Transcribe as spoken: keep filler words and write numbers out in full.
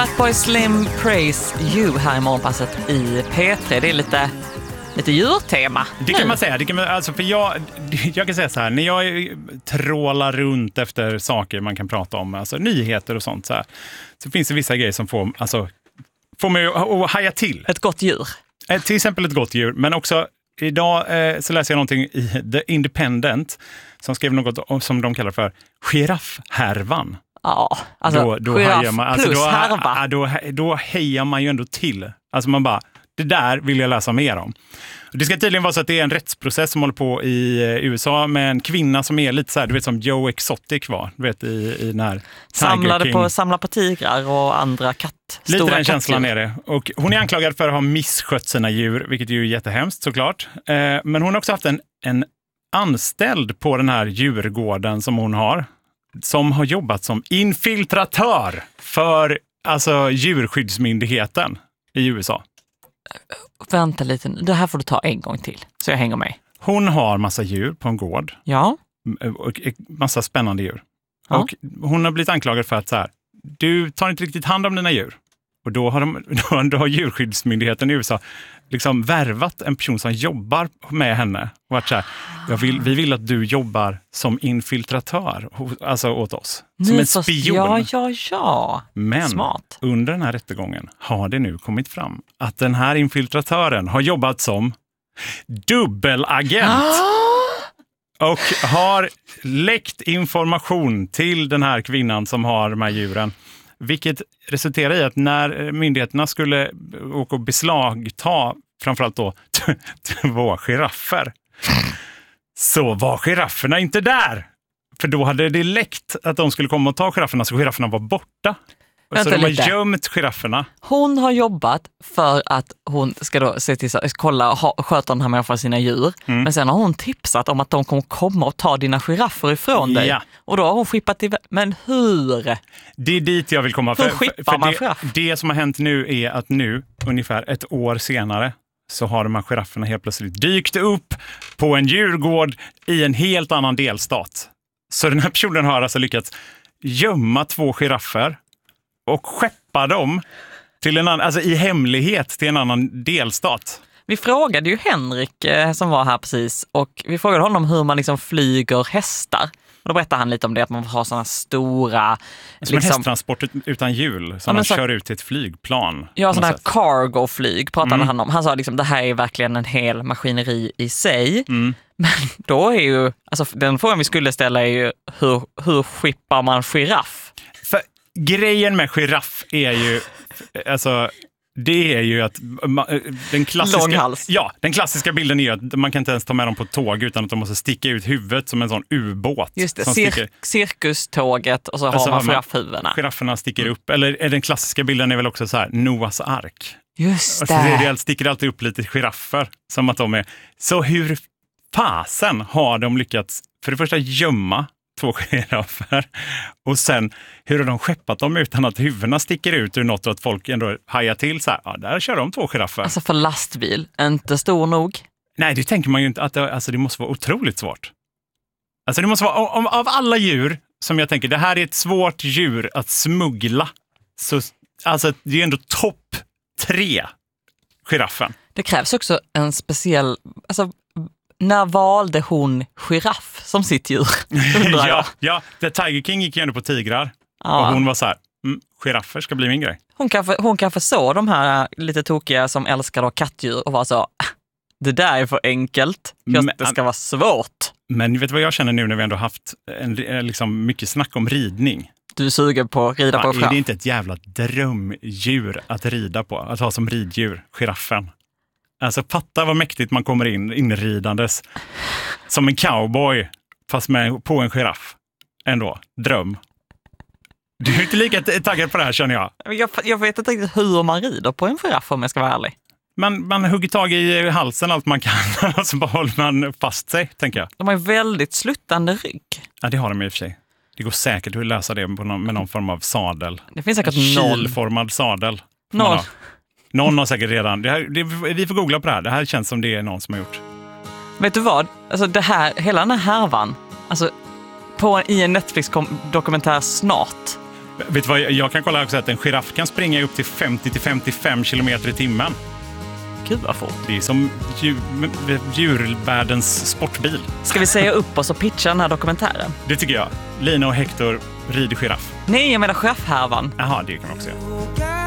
Fatboy Slim Praise You här i morgonpasset i P tre. Det är lite, lite djurtema. Det kan man säga. Det kan man, alltså för jag, jag kan säga så här, när jag trålar runt efter saker man kan prata om, alltså nyheter och sånt så här, så finns det vissa grejer som får, alltså, får mig att, att haja till. Ett gott djur. Till exempel ett gott djur, men också idag eh, så läser jag någonting i The Independent som skrev något som de kallar för giraffhärvan. Ja, alltså då, då giraff man, alltså plus då, härva. Då, då hejar man ju ändå till. Alltså man bara, det där vill jag läsa mer om. Det ska tydligen vara så att det är en rättsprocess som håller på i U S A med en kvinna som är lite så här, du vet som Joe Exotic var, du vet i, i den här Samlade på, samlar på tigrar och andra katt. Lite den känslan är det. Och hon är anklagad för att ha misskött sina djur, vilket är ju jättehemskt såklart. Eh, men hon har också haft en, en anställd på den här djurgården som hon har, som har jobbat som infiltratör för alltså, djurskyddsmyndigheten i U S A. Vänta lite, det här får du ta en gång till så jag hänger med. Hon har massa djur på en gård. Ja. Och massa spännande djur. Ja. Och hon har blivit anklagad för att så här, du tar inte riktigt hand om dina djur. Och då har, de, då, då har djurskyddsmyndigheten i U S A liksom värvat en person som jobbar med henne. Och varit så här, jag vill, vi vill att du jobbar som infiltratör alltså åt oss. Som en spion. Ja, ja, ja. Men smart. Under den här rättegången har det nu kommit fram att den här infiltratören har jobbat som dubbelagent. Ah! Och har läckt information till den här kvinnan som har de här djuren. Vilket resulterar i att när myndigheterna skulle åka och beslagta framförallt då två giraffer, så var girafferna inte där. För då hade det läckt att de skulle komma och ta girafferna, så girafferna var borta. Vänta så de har lite. gömt girafferna. Hon har jobbat för att hon ska då se till att kolla, ha, sköta den här människan sina djur. Mm. Men sen har hon tipsat om att de kommer komma och ta dina giraffer ifrån dig. Ja. Och då har hon skippat till... Men hur? Det är dit jag vill komma. Hur för, skippar för man det, giraff? Det som har hänt nu är att nu, ungefär ett år senare, så har de här girafferna helt plötsligt dykt upp på en djurgård i en helt annan delstat. Så den här personen har alltså lyckats gömma två giraffer och skeppa dem till en annan, alltså i hemlighet till en annan delstat. Vi frågade ju Henrik eh, som var här precis, och vi frågade honom hur man liksom flyger hästar. Och då berättade han lite om det, att man har sådana stora... Som liksom, en hästtransport utan hjul som ja, man så, kör ut till ett flygplan. Ja, sådana här cargo-flyg pratade mm. han om. Han sa liksom, det här är verkligen en hel maskineri i sig. Mm. Men då är ju, alltså den frågan vi skulle ställa är ju, hur, hur skippar man giraff? För grejen med giraff är ju, alltså... Det är ju att den klassiska, ja, den klassiska bilden är ju att man kan inte ens ta med dem på tåg utan att de måste sticka ut huvudet som en sån ubåt. Just det, cir- sticker... cirkuståget och så alltså har man giraffhuvudena. Girafferna sticker upp. Eller är den klassiska bilden är väl också så här, Noahs ark. Just det. Och så det sticker alltid upp lite giraffer som att de är. Så hur fasen har de lyckats för det första gömma två giraffer och sen hur har de skeppat dem utan att huvudena sticker ut ur något och att folk ändå hajar till så här, ja, där kör de två giraffer. Alltså för lastbil, inte stor nog. Nej, det tänker man ju inte, att det, alltså det måste vara otroligt svårt. Alltså det måste vara, om, av alla djur som jag tänker, det här är ett svårt djur att smuggla, så alltså det är ändå topp tre giraffen. Det krävs också en speciell, alltså när valde hon giraff som sitt djur? ja, ja, The Tiger King gick ju ändå på tigrar. Ja. Och hon var så här, mm, giraffer ska bli min grej. Hon kanske, hon kanske såg de här lite tokiga som älskar då kattdjur och var så, det där är för enkelt. Just men, det ska vara svårt. Men vet du vad jag känner nu när vi ändå haft en, liksom mycket snack om ridning? Du är sugen på att rida ja, på giraff. Är det inte ett jävla drömdjur att rida på? Att ha som riddjur, giraffen. Alltså fatta vad mäktigt man kommer in inridandes som en cowboy fast med, på en giraff. Ändå, dröm. Du är inte lika taggad på det här känner jag. Jag, jag vet inte riktigt hur man rider på en giraff om jag ska vara ärlig. Man, man hugger tag i halsen allt man kan och så bara håller man fast sig, tänker jag. De har ju väldigt sluttande rygg. Ja, det har de i och för sig. Det går säkert att lösa det på någon, med någon form av sadel. Det finns säkert en någon. Kilformad sadel. Någon. Någon har säkert redan. Det här, det, vi får googla på det här. Det här känns som det är någon som har gjort. Vet du vad? Alltså det här, hela den här härvan, alltså på, i en Netflix-dokumentär snart, Vet du vad, jag kan kolla också att en giraff kan springa upp till femtio till femtiofem kilometer i timmen. Gud vad fort. Det är som djur, djurvärldens sportbil. Ska vi säga upp oss och pitcha den här dokumentären? Det tycker jag. Lina och Hector rider giraff. Nej, jag menar giraffhärvan. Jaha, det kan man också göra.